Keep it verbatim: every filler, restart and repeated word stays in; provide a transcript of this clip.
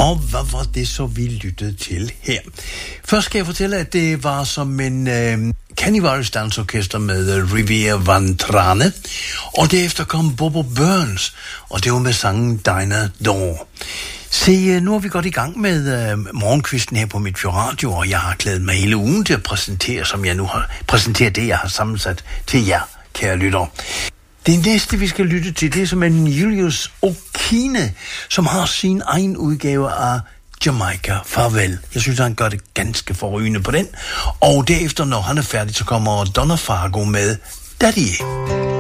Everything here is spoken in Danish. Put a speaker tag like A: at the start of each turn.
A: Og hvad var det så, vi lyttede til her? Først skal jeg fortælle, at det var som en øh, Cannibals dansorkester med uh, Riviera Van Trane. Og derefter kom Bobo Burns, og det var med sangen Dinah Dore. Se, nu er vi godt i gang med øh, morgenkvisten her på Midtfjord Radio, og jeg har glædet mig hele ugen til at præsentere, som jeg nu har præsenteret det, jeg har sammensat til jer, kære lyttere. Det næste, vi skal lytte til, det er som en Julius Okine, som har sin egen udgave af Jamaica Farvel. Jeg synes, han gør det ganske forrygende på den. Og derefter, når han er færdig, så kommer Donna Fargo med Daddy.